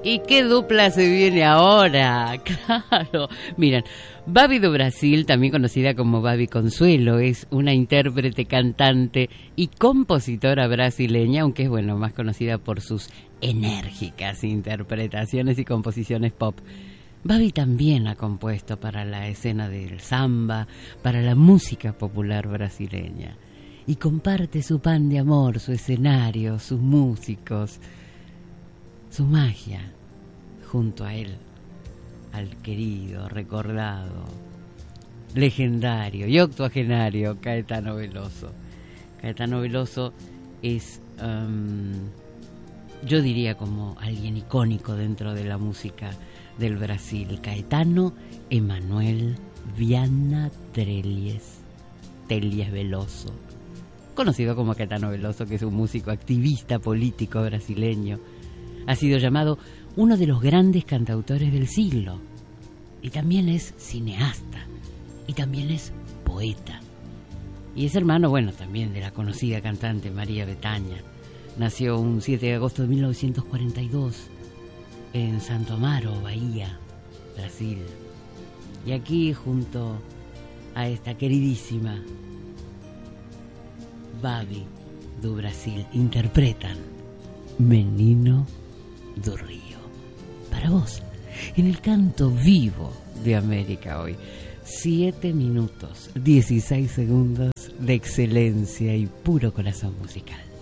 ¿Y qué dupla se viene ahora? Claro. Miren, Babi do Brasil, también conocida como Babi Consuelo, es una intérprete, cantante y compositora brasileña, aunque es, bueno, más conocida por sus enérgicas interpretaciones y composiciones pop. Babi también ha compuesto para la escena del samba, para la música popular brasileña. Y comparte su pan de amor, su escenario, sus músicos, su magia, junto a él, al querido, recordado, legendario y octogenario Caetano Veloso. Caetano Veloso es, yo diría, como alguien icónico dentro de la música del Brasil. Caetano Emanuel Viana Telles Veloso, conocido como Caetano Veloso, que es un músico activista político brasileño. Ha sido llamado uno de los grandes cantautores del siglo. Y también es cineasta. Y también es poeta. Y es hermano, bueno, también de la conocida cantante María Bethânia. Nació un 7 de agosto de 1942 en Santo Amaro, Bahía, Brasil. Y aquí, junto a esta queridísima Babi do Brasil, interpretan Menino do Río. Para vos, en el canto vivo de América hoy. 7 minutos, 16 segundos de excelencia y puro corazón musical.